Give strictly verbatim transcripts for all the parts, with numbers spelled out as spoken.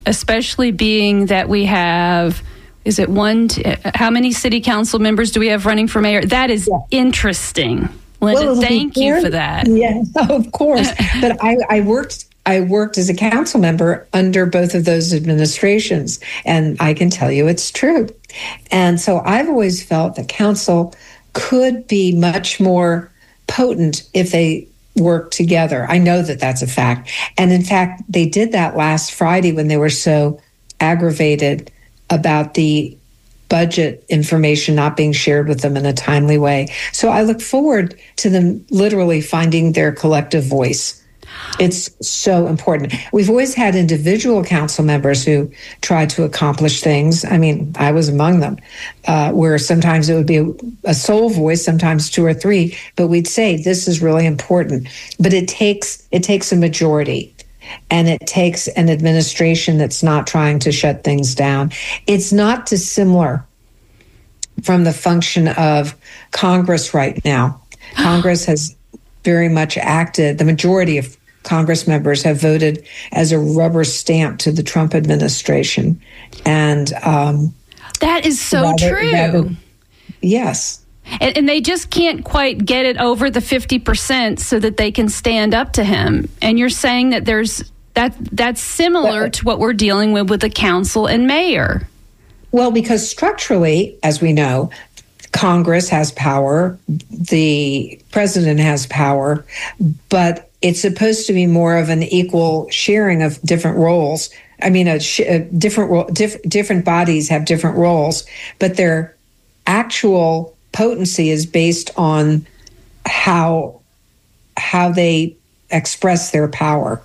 especially being that we have, is it one, t- how many city council members do we have running for mayor? That is yeah. interesting. Linda, well, thank you for that. Yeah, of course. But I, I worked I worked as a council member under both of those administrations, and I can tell you it's true. And so I've always felt that council could be much more potent if they work together. I know that that's a fact. And in fact, they did that last Friday when they were so aggravated about the budget information not being shared with them in a timely way. So I look forward to them literally finding their collective voice. It's so important. We've always had individual council members who try to accomplish things. I mean, I was among them, uh, where sometimes it would be a, a sole voice, sometimes two or three, but we'd say this is really important. But it takes it takes a majority, and it takes an administration that's not trying to shut things down. It's not dissimilar from the function of Congress right now. Congress has very much acted, the majority of Congress members have voted as a rubber stamp to the Trump administration. And um, that is so rather, true. Rather, yes. And, and they just can't quite get it over the fifty percent so that they can stand up to him. And you're saying that there's that that's similar but, to what we're dealing with with the council and mayor. Well, because structurally, as we know, Congress has power, the president has power, but it's supposed to be more of an equal sharing of different roles. I mean, a, sh- a different ro- diff- different bodies have different roles, but their actual potency is based on how how they express their power.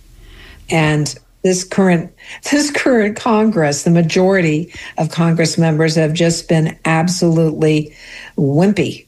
And this current this current Congress, the majority of Congress members have just been absolutely wimpy.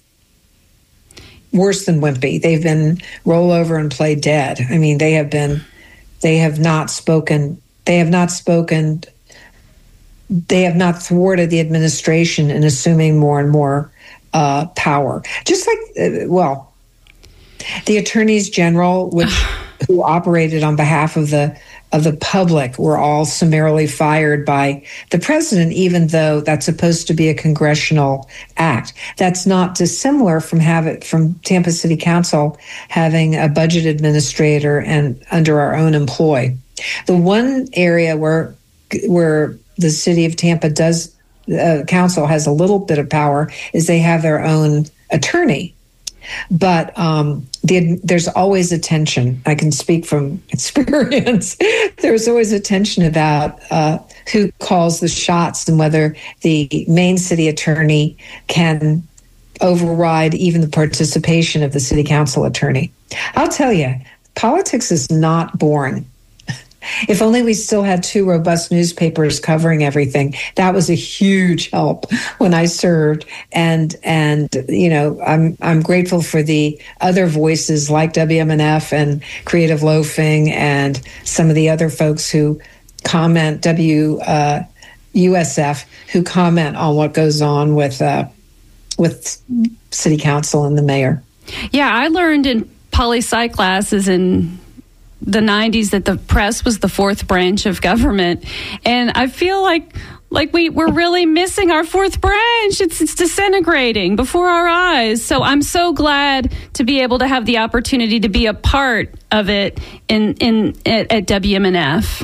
Worse than wimpy. They've been roll over and play dead. I mean, they have been, they have not spoken, they have not spoken, they have not thwarted the administration in assuming more and more uh, power. Just like, uh, well, the attorneys general, which who operated on behalf of the of the public, were all summarily fired by the president, even though that's supposed to be a congressional act. That's not dissimilar from have it from Tampa City Council having a budget administrator and under our own employ. The one area where where the city of Tampa does uh, council has a little bit of power is they have their own attorney. But um, the, there's always a tension. I can speak from experience. There's always a tension about uh, who calls the shots and whether the main city attorney can override even the participation of the city council attorney. I'll tell you, politics is not boring. If only we still had two robust newspapers covering everything. That was a huge help when I served. And, and you know, I'm I'm grateful for the other voices like W M N F and Creative Loafing and some of the other folks who comment, W uh, U S F, who comment on what goes on with uh, with city council and the mayor. Yeah, I learned in poli-sci classes in the nineties that the press was the fourth branch of government, and I feel like like we we're really missing our fourth branch. It's it's disintegrating before our eyes. So I'm so glad to be able to have the opportunity to be a part of it in in at, at W M N F.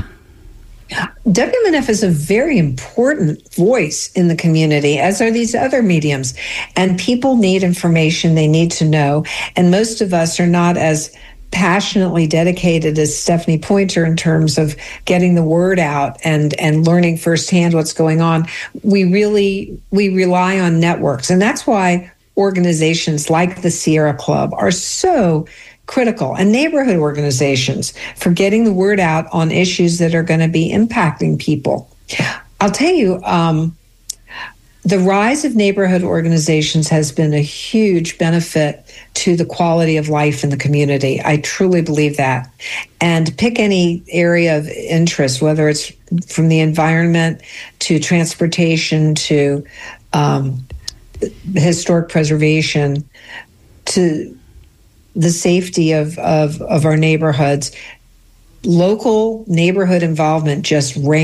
W M N F is a very important voice in the community, as are these other mediums, and people need information. They need to know, and most of us are not as passionately dedicated as Stephanie Pointer in terms of getting the word out and and learning firsthand what's going on. We really we rely on networks, and that's why organizations like the Sierra Club are so critical, and neighborhood organizations for getting the word out on issues that are going to be impacting people. I'll tell you, um, the rise of neighborhood organizations has been a huge benefit to the quality of life in the community. I truly believe that. And pick any area of interest, whether it's from the environment to transportation to um, historic preservation to the safety of, of, of our neighborhoods. local neighborhood involvement just